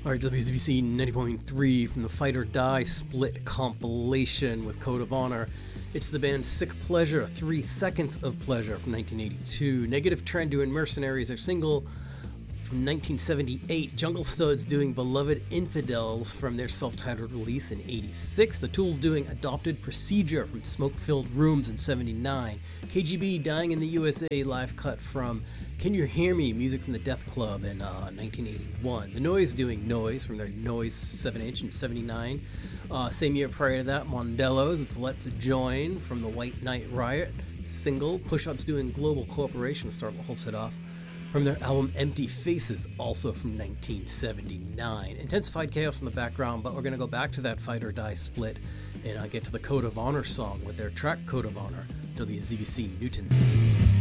Alright, WZBC 90.3 from the Fight or Die split compilation with Code of Honor. It's the band Sick Pleasure, 3 Seconds of Pleasure from 1982. Negative Trend doing Mercenaries, their single from 1978. Jungle Studs doing Beloved Infidels from their self-titled release in 86. The Tools doing Adopted Procedure from Smoke-Filled Rooms in 79. KGB Dying in the USA live cut from Can You Hear Me? Music from the Death Club in 1981. The Noise doing Noise from their Noise 7-inch in 79. Same year prior to that, Mondello's with Let's Join from the White Knight Riot single. Push-Ups doing Global Corporation to start the whole set off from their album Empty Faces, also from 1979. Intensified Chaos in the background, but we're going to go back to that Fight or Die split and get to the Code of Honor song with their track Code of Honor, WZBC Newton.